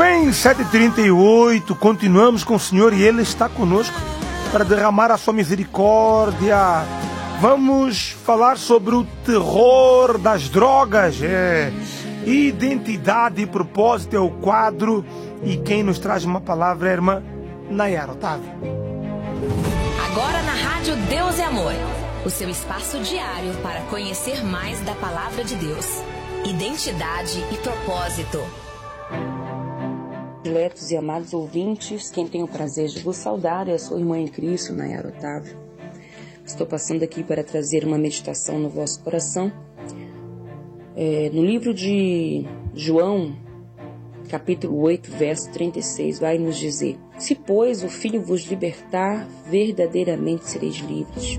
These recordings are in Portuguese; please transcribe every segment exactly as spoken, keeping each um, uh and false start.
bem, sete e trinta e oito, continuamos com o Senhor e Ele está conosco para derramar a sua misericórdia. Vamos falar sobre o terror das drogas. É. Identidade e propósito é o quadro, e quem nos traz uma palavra é a irmã Nayara Otávio. Agora na Rádio Deus é Amor, o seu espaço diário para conhecer mais da Palavra de Deus. Identidade e propósito. Diletos e amados ouvintes, quem tem o prazer de vos saudar é a sua irmã em Cristo, Nayara Otávio. Estou passando aqui para trazer uma meditação no vosso coração. É, no livro de João, capítulo oito, verso trinta e seis, vai nos dizer: se, pois, o Filho vos libertar, verdadeiramente sereis livres.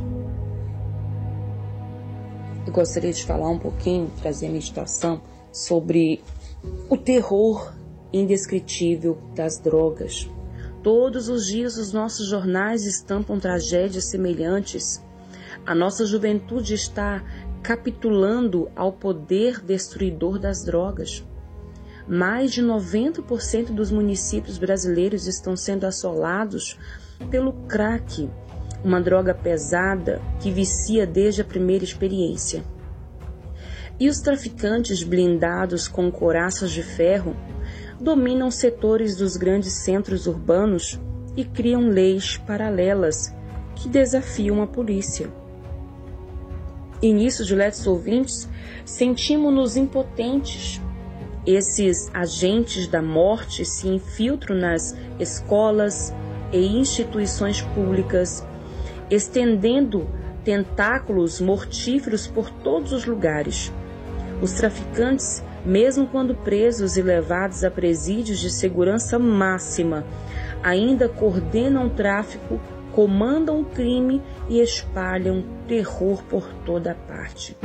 Eu gostaria de falar um pouquinho, trazer a meditação sobre o terror indescritível das drogas. Todos os dias os nossos jornais estampam tragédias semelhantes. A nossa juventude está capitulando ao poder destruidor das drogas. Mais de noventa por cento dos municípios brasileiros estão sendo assolados pelo crack, uma droga pesada que vicia desde a primeira experiência. E os traficantes blindados com couraças de ferro dominam setores dos grandes centros urbanos e criam leis paralelas que desafiam a polícia. E nisso, diletos ouvintes, sentimos-nos impotentes. Esses agentes da morte se infiltram nas escolas e instituições públicas, estendendo tentáculos mortíferos por todos os lugares. Os traficantes, mesmo quando presos e levados a presídios de segurança máxima, ainda coordenam o tráfico, comandam o crime e espalham terror por toda parte.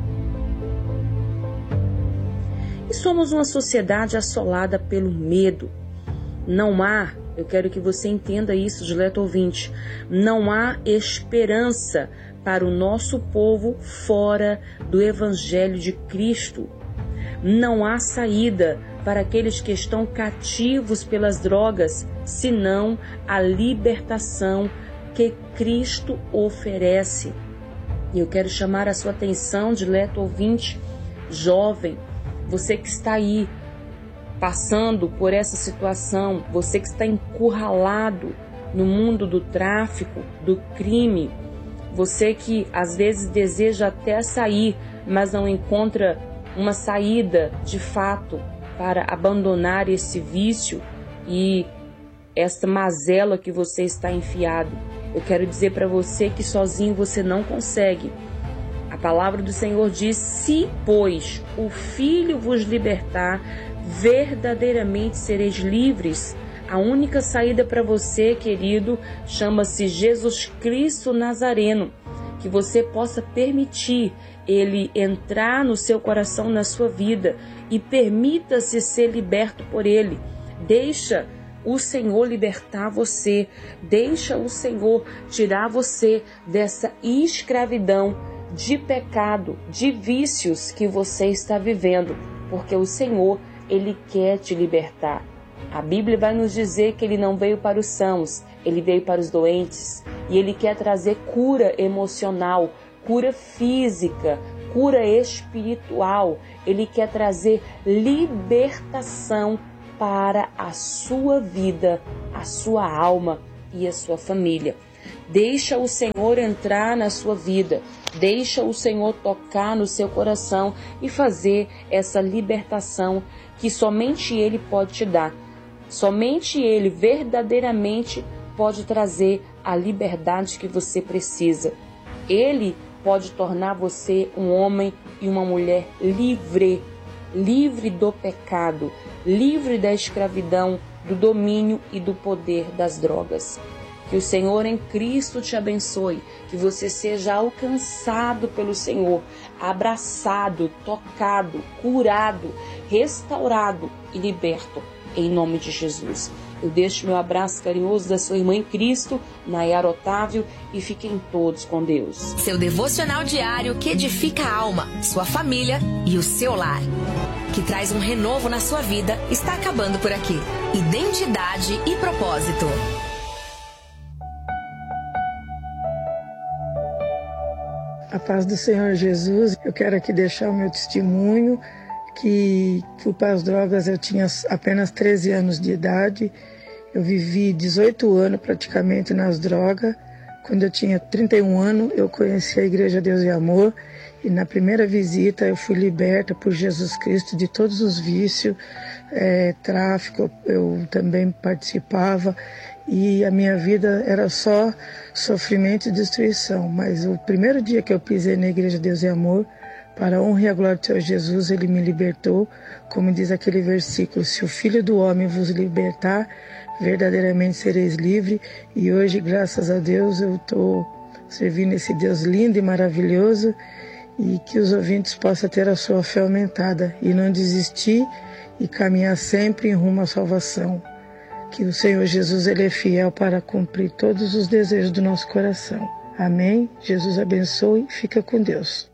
E somos uma sociedade assolada pelo medo. Não há, eu quero que você entenda isso, dileto ouvinte, não há esperança para o nosso povo fora do Evangelho de Cristo. Não há saída para aqueles que estão cativos pelas drogas, senão a libertação que Cristo oferece. E eu quero chamar a sua atenção, dileto ouvinte, jovem, você que está aí passando por essa situação, você que está encurralado no mundo do tráfico, do crime, você que às vezes deseja até sair, mas não encontra uma saída de fato para abandonar esse vício e esta mazela que você está enfiado. Eu quero dizer para você que sozinho você não consegue. A palavra do Senhor diz: se, pois, o Filho vos libertar, verdadeiramente sereis livres. A única saída para você, querido, chama-se Jesus Cristo Nazareno. Que você possa permitir Ele entrar no seu coração, na sua vida, e permita-se ser liberto por Ele. Deixa o Senhor libertar você. Deixa o Senhor tirar você dessa escravidão de pecado, de vícios que você está vivendo, porque o Senhor, Ele quer te libertar. A Bíblia vai nos dizer que Ele não veio para os sãos, Ele veio para os doentes, e Ele quer trazer cura emocional, cura física, cura espiritual. Ele quer trazer libertação para a sua vida, a sua alma e a sua família. Deixa o Senhor entrar na sua vida, deixa o Senhor tocar no seu coração e fazer essa libertação que somente Ele pode te dar. Somente Ele verdadeiramente pode trazer a liberdade que você precisa. Ele pode tornar você um homem e uma mulher livre, livre do pecado, livre da escravidão, do domínio e do poder das drogas. Que o Senhor em Cristo te abençoe, que você seja alcançado pelo Senhor, abraçado, tocado, curado, restaurado e liberto, em nome de Jesus. Eu deixo meu abraço carinhoso da sua irmã em Cristo, Nayara Otávio, e fiquem todos com Deus. Seu devocional diário que edifica a alma, sua família e o seu lar. que traz um renovo na sua vida, está acabando por aqui. Identidade e propósito. A paz do Senhor Jesus, eu quero aqui deixar o meu testemunho, que fui para as drogas, eu tinha apenas treze anos de idade, eu vivi dezoito anos praticamente nas drogas. Quando eu tinha trinta e um anos, eu conheci a Igreja Deus e Amor, e na primeira visita eu fui liberta por Jesus Cristo de todos os vícios, é, tráfico, eu também participava, e a minha vida era só sofrimento e destruição. Mas o primeiro dia que eu pisei na Igreja Deus e Amor, para a honra e a glória do Senhor Jesus, Ele me libertou, como diz aquele versículo: se o Filho do Homem vos libertar, verdadeiramente sereis livres. E hoje, graças a Deus, eu estou servindo esse Deus lindo e maravilhoso, e que os ouvintes possam ter a sua fé aumentada e não desistir e caminhar sempre em rumo à salvação. Que o Senhor Jesus, Ele é fiel para cumprir todos os desejos do nosso coração. Amém? Jesus abençoe e fica com Deus.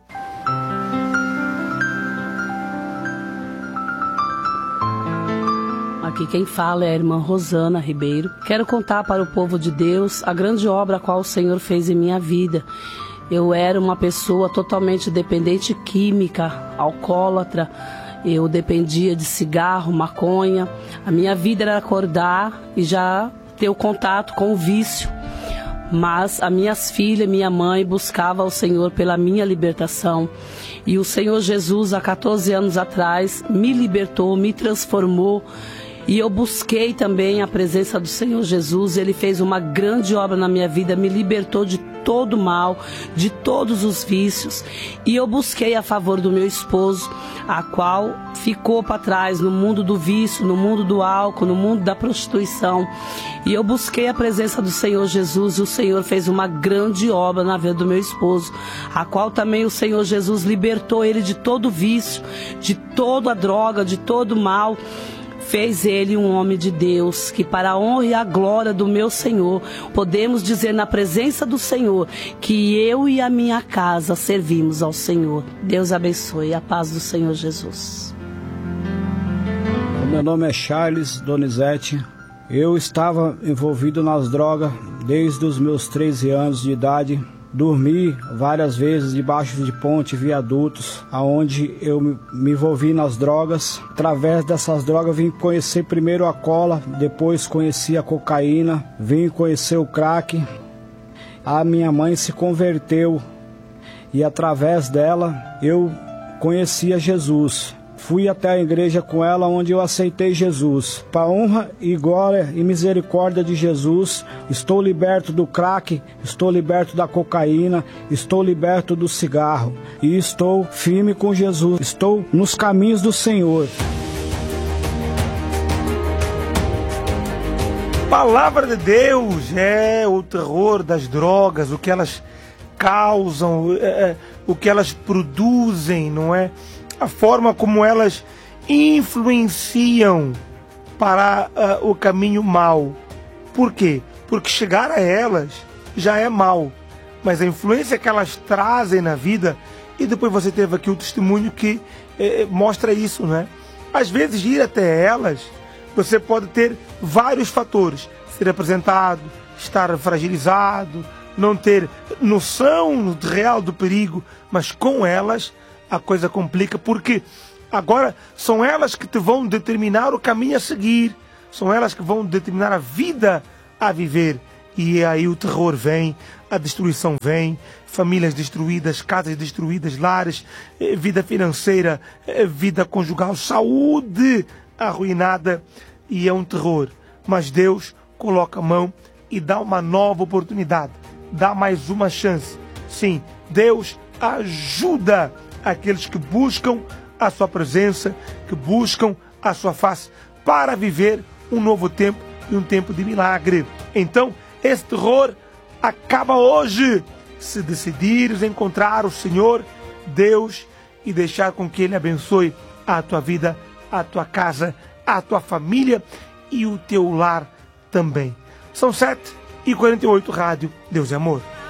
Aqui quem fala é a irmã Rosana Ribeiro. Quero contar para o povo de Deus a grande obra a qual o Senhor fez em minha vida. Eu era uma pessoa totalmente dependente química, alcoólatra. Eu dependia de cigarro, maconha. A minha vida era acordar e já ter o contato com o vício. Mas as minhas filhas, minha mãe buscava o Senhor pela minha libertação. E o Senhor Jesus, há quatorze anos atrás, me libertou, me transformou. E eu busquei também a presença do Senhor Jesus. Ele fez uma grande obra na minha vida, me libertou de todo mal, de todos os vícios. E eu busquei a favor do meu esposo, a qual ficou para trás no mundo do vício, no mundo do álcool, no mundo da prostituição. E eu busquei a presença do Senhor Jesus, e o Senhor fez uma grande obra na vida do meu esposo, a qual também o Senhor Jesus libertou ele de todo vício, de toda a droga, de todo o mal. Fez ele um homem de Deus, que para a honra e a glória do meu Senhor, podemos dizer na presença do Senhor, que eu e a minha casa servimos ao Senhor. Deus abençoe, a paz do Senhor Jesus. Meu nome é Charles Donizete. Eu estava envolvido nas drogas desde os meus treze anos de idade. Dormi várias vezes debaixo de ponte, viadutos, aonde eu me envolvi nas drogas. Através dessas drogas vim conhecer primeiro a cola, depois conheci a cocaína, vim conhecer o crack. A minha mãe se converteu e através dela eu conhecia Jesus. Fui até a igreja com ela, onde eu aceitei Jesus. Para a honra e glória e misericórdia de Jesus, estou liberto do crack, estou liberto da cocaína, estou liberto do cigarro. E estou firme com Jesus, estou nos caminhos do Senhor. Palavra de Deus é o terror das drogas, o que elas causam, é, o que elas produzem, não é? A forma como elas influenciam para uh, o caminho mau. Por quê? Porque chegar a elas já é mal, mas a influência que elas trazem na vida, e depois você teve aqui o testemunho que eh, mostra isso, né? Às vezes ir até elas, você pode ter vários fatores: ser apresentado, estar fragilizado, não ter noção real do perigo, mas com elas a coisa complica, porque agora são elas que te vão determinar o caminho a seguir, são elas que vão determinar a vida a viver. E aí o terror vem, a destruição vem, famílias destruídas, casas destruídas, lares, vida financeira, vida conjugal, saúde arruinada, e é um terror. Mas Deus coloca a mão e dá uma nova oportunidade, dá mais uma chance. Sim, Deus ajuda aqueles que buscam a sua presença, que buscam a sua face, para viver um novo tempo e um tempo de milagre. Então, esse terror acaba hoje, se decidires encontrar o Senhor, Deus, e deixar com que Ele abençoe a tua vida, a tua casa, a tua família e o teu lar também. São sete e quarenta e oito, Rádio Deus é Amor.